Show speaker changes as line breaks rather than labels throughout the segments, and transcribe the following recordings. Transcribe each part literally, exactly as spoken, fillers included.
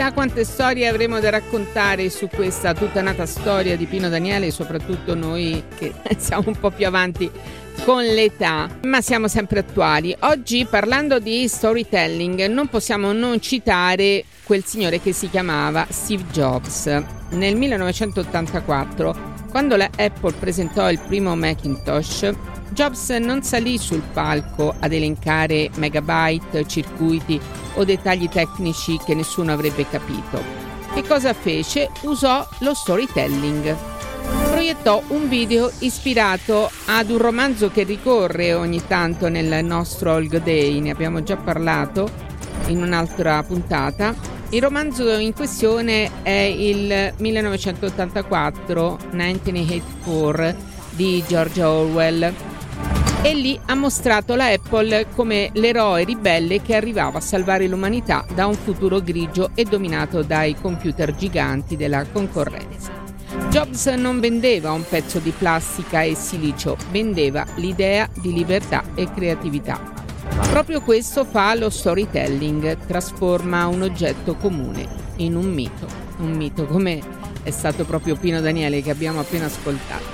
Chissà quante storie avremo da raccontare su questa tutta nata storia di Pino Daniele, soprattutto noi che siamo un po' più avanti con l'età, ma siamo sempre attuali. Oggi, parlando di storytelling, non possiamo non citare quel signore che si chiamava Steve Jobs. Nel millenovecentottantaquattro, quando la Apple presentò il primo Macintosh, Jobs non salì sul palco ad elencare megabyte, circuiti o dettagli tecnici che nessuno avrebbe capito. Che cosa fece? Usò lo storytelling. Proiettò un video ispirato ad un romanzo che ricorre ogni tanto nel nostro Olg Day, ne abbiamo già parlato in un'altra puntata. Il romanzo in questione è il millenovecentottantaquattro, millenovecentottantaquattro di George Orwell, e lì ha mostrato la Apple come l'eroe ribelle che arrivava a salvare l'umanità da un futuro grigio e dominato dai computer giganti della concorrenza. Jobs non vendeva un pezzo di plastica e silicio, vendeva l'idea di libertà e creatività. Proprio questo fa lo storytelling, trasforma un oggetto comune in un mito, un mito come è stato proprio Pino Daniele che abbiamo appena ascoltato.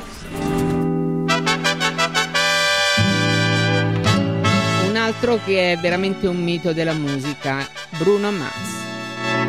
Un altro che è veramente un mito della musica, Bruno Mars.